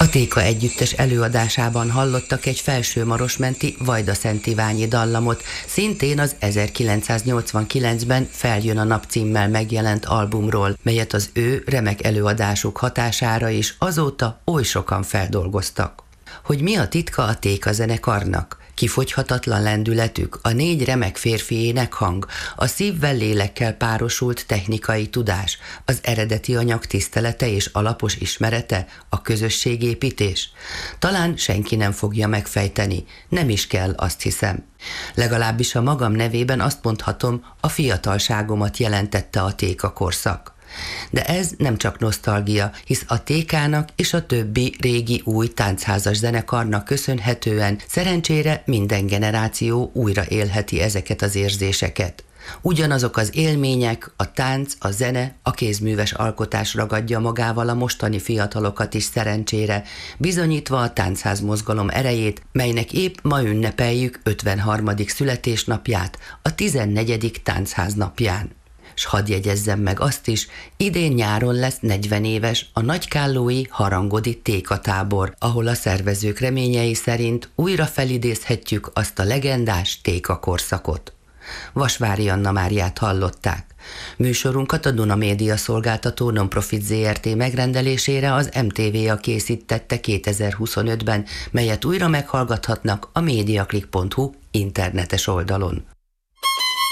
A Téka együttes előadásában hallottak egy felsőmarosmenti Vajda-Szent-Iványi dallamot, szintén az 1989-ben Feljön a nap címmel megjelent albumról, melyet az ő remek előadásuk hatására is azóta oly sokan feldolgoztak. Hogy mi a titka a Téka zenekarnak? Kifogyhatatlan lendületük, a 4 remek férfi énekhang, a szívvel lélekkel párosult technikai tudás, az eredeti anyag tisztelete és alapos ismerete, a közösségépítés. Talán senki nem fogja megfejteni, nem is kell, azt hiszem. Legalábbis a magam nevében azt mondhatom, a fiatalságomat jelentette a Téka korszak. De ez nem csak nosztalgia, hisz a Tékának és a többi régi új táncházas zenekarnak köszönhetően szerencsére minden generáció újra élheti ezeket az érzéseket. Ugyanazok az élmények, a tánc, a zene, a kézműves alkotás ragadja magával a mostani fiatalokat is szerencsére, bizonyítva a táncház mozgalom erejét, melynek épp ma ünnepeljük 53. születésnapját, a 14. táncház napján. S hadd jegyezzem meg azt is, idén nyáron lesz 40 éves a nagykállói harangodi Téka tábor, ahol a szervezők reményei szerint újra felidézhetjük azt a legendás Téka korszakot. Vasvári Anna Máriát hallották. Műsorunkat a Duna Média Szolgáltató Nonprofit Zrt. Megrendelésére az MTV-a készítette 2025-ben, melyet újra meghallgathatnak a mediaclick.hu internetes oldalon.